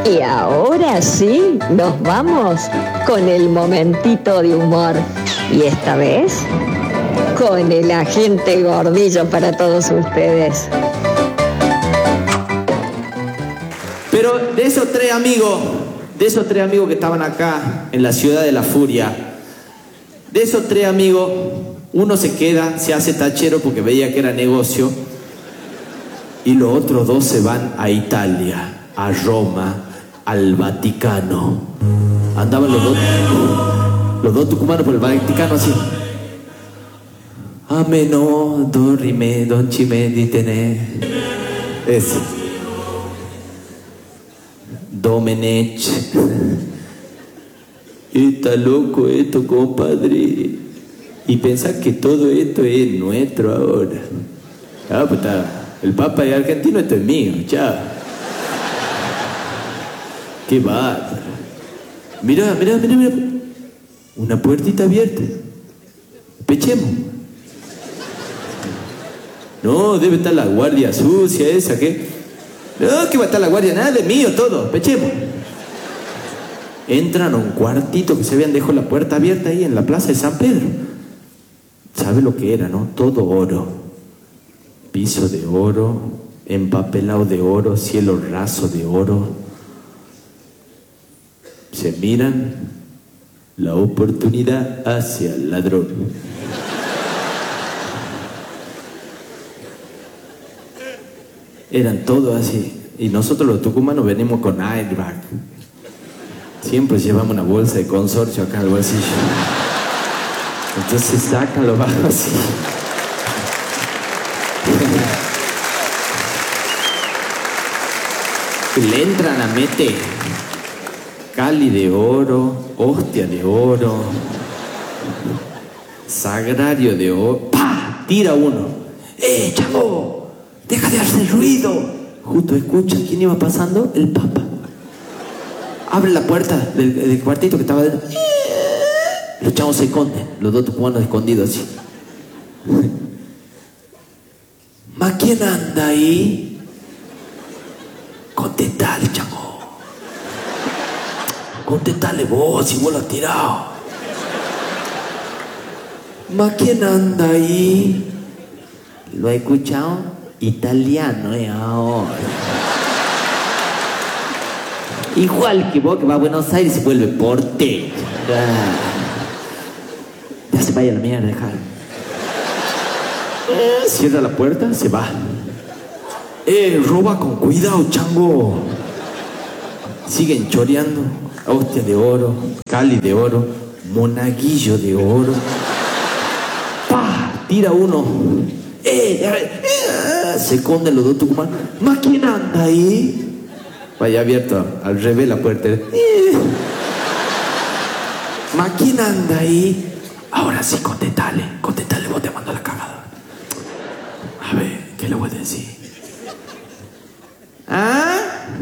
Y ahora sí, nos vamos con el momentito de humor. Y esta vez, con el agente Gordillo para todos ustedes. Pero de esos tres amigos que estaban acá en la ciudad de la furia, de esos tres amigos, uno se queda, se hace tachero porque veía que era negocio, y los otros dos se van a Italia, a Roma, al Vaticano. Andaban los dos tucumanos por el Vaticano así. Ameno, dorime, don chime, ditene. Ese. Domenech. Está loco esto, compadre. Y pensás que todo esto es nuestro ahora. Ah, pues está. El Papa es argentino, esto es mío, chao. Qué bárbaro. Mira. Una puertita abierta. Pechemos. No, debe estar la guardia sucia esa, ¿qué? No, que va a estar la guardia, nada de mío, todo. Pechemos. Entran a un cuartito que se habían dejado la puerta abierta ahí en la plaza de San Pedro. ¿Sabe lo que era, no? Todo oro. Piso de oro, empapelado de oro, cielo raso de oro. Se miran, la oportunidad hacia el ladrón. Eran todos así. Y nosotros los tucumanos venimos con airbag. Siempre llevamos una bolsa de consorcio acá en el bolsillo. Entonces sacan los bajos así. Le entran a meter cali de oro, hostia de oro, sagrario de oro. ¡Pah! Tira uno. Chavo! ¡Deja de hacer ruido! Justo escucha quién iba pasando, el Papa. Abre la puerta del cuartito que estaba dentro. Los chavos se esconden, los dos tucumanos escondidos así. ¿Ma quién anda ahí? Contestale, chamo. Contestale vos, si vos lo has tirado. ¿Ma quién anda ahí? ¿Lo he escuchado? Italiano, ahora. Igual que vos que va a Buenos Aires se vuelve porteño. Ya se vaya a la mierda, dejar. Cierra la puerta, se va. Roba con cuidado, chango. Siguen choreando. Hostia de oro, cali de oro, monaguillo de oro. ¡Pah! Tira uno. Se esconden los dos tucumanos. ¿Ma quién anda ahí? Vaya abierto al revés la puerta. ¿Ma quién anda ahí? Ahora sí, contestale, vos te mando la cagada. A ver, ¿qué le voy a decir? ¿Ah?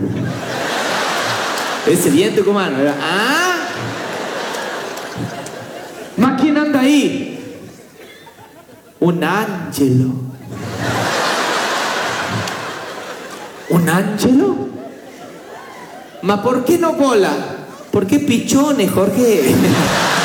Ese bien tucumano, ¿verdad? ¿Ah? ¿Ma quién anda ahí? Un ángelo. ¿Un ángelo? ¿Ma por qué no bola? ¿Por qué pichones, Jorge?